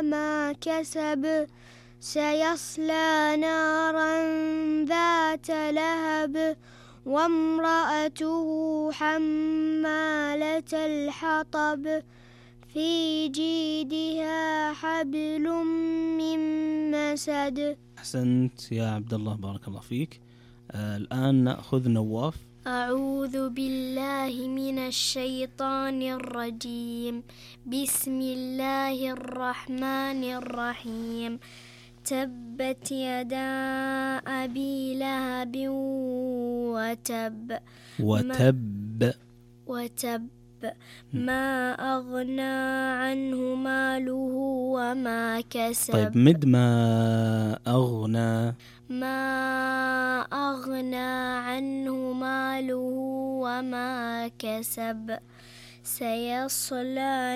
ما كسب سيصلى نارا ذات لهب وامرأته حمالة الحطب في جيدها حبل من مسد. أحسنت يا عبد الله، بارك الله فيك. الآن نأخذ نواف. أعوذ بالله من الشيطان الرجيم. بسم الله الرحمن الرحيم. تبت يدا أبي لهب وتب ما أغنى عنه ماله وما كسب. طيب مد ما أغنى عنه ماله وما كسب سيصلى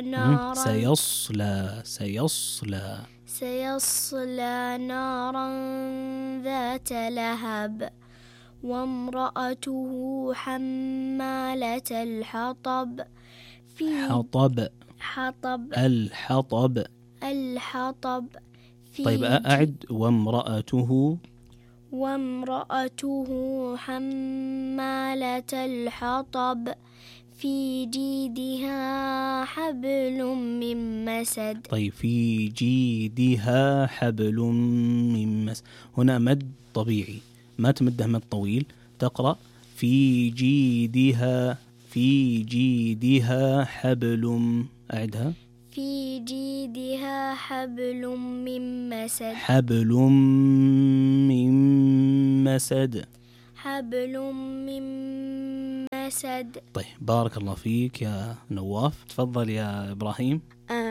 نارا ذات لهب وامرأته حمالة الحطب الحطب طيب أعد. وامرأته حمالة الحطب في جيدها حبل من مسد. طيب في جيدها حبل من مسد، هنا مد طبيعي، ما تمده مد طويل. تقرأ في جيدها حبل. أعدها. في جيدها حبل من مسد. طيب بارك الله فيك يا نواف. تفضل يا إبراهيم.